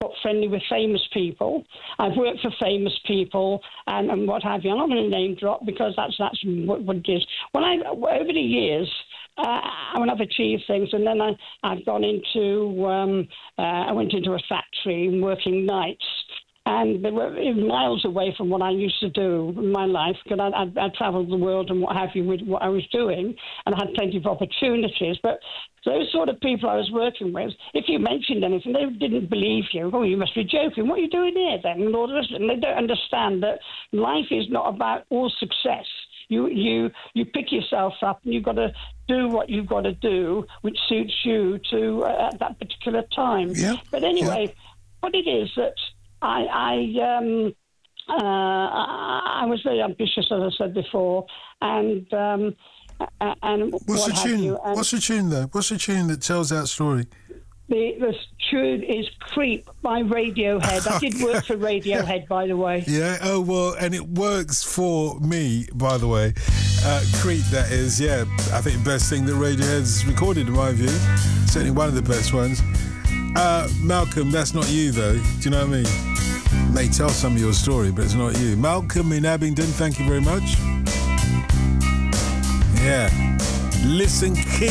got friendly with famous people. I've worked for famous people and what have you. I'm not going to name drop because that's what it is. Over the years, when I've achieved things, and then I've gone into, I went into a factory working nights. And they were miles away from what I used to do in my life, because I travelled the world and what have you with what I was doing, and I had plenty of opportunities. But those sort of people I was working with, if you mentioned anything, they didn't believe you. Oh, you must be joking. What are you doing here then? And all this, and they don't understand that life is not about all success. You pick yourself up, and you've got to do what you've got to do, which suits you to at that particular time. Yeah. But anyway, what it is that I was very ambitious, as I said before, and what's the tune? What's the tune though? What's the tune that tells that story? The tune is "Creep" by Radiohead. I did work for Radiohead, by the way. Yeah. Oh well, and it works for me, by the way. "Creep," that is. Yeah, I think the best thing that Radiohead's recorded, in my view. Certainly one of the best ones. Malcolm, that's not you though. Do you know what I mean? May tell some of your story, but it's not you. Malcolm in Abingdon, thank you very much. Yeah. Listen,